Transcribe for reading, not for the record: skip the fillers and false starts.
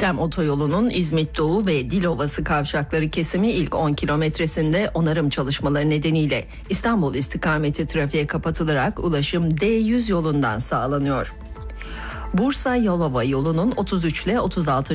Köklem Otoyolu'nun İzmit Doğu ve Dilovası kavşakları kesimi ilk 10 kilometresinde onarım çalışmaları nedeniyle İstanbul istikameti trafiğe kapatılarak ulaşım D100 yolundan sağlanıyor. Bursa-Yalova yolunun 33 ile 36.